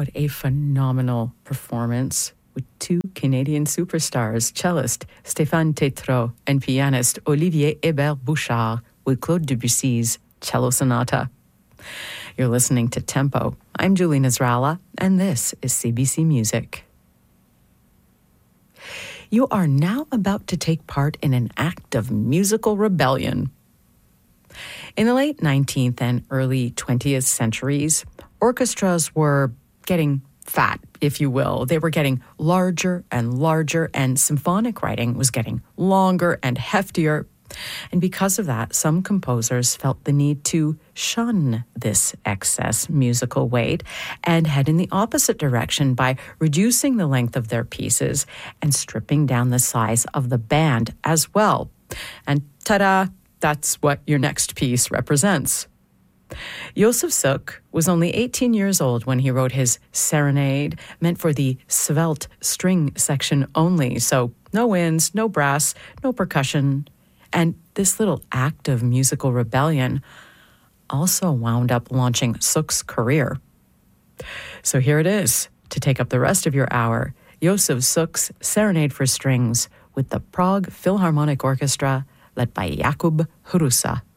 What a phenomenal performance with two Canadian superstars, cellist Stéphane Tétrault and pianist Olivier Hébert-Bouchard with Claude Debussy's Cello Sonata. You're listening to Tempo. I'm Julie Nasrallah, and this is CBC Music. You are now about to take part in an act of musical rebellion. In the late 19th and early 20th centuries, orchestras were getting fat, if you will. They were getting larger and larger, and symphonic writing was getting longer and heftier. And because of that, some composers felt the need to shun this excess musical weight and head in the opposite direction by reducing the length of their pieces and stripping down the size of the band as well. And ta-da, that's what your next piece represents. Josef Suk was only 18 years old when he wrote his Serenade, meant for the svelte string section only, so no winds, no brass, no percussion. And this little act of musical rebellion also wound up launching Suk's career. So here it is, to take up the rest of your hour, Josef Suk's Serenade for Strings with the Prague Philharmonic Orchestra, led by Jakub Hrusa.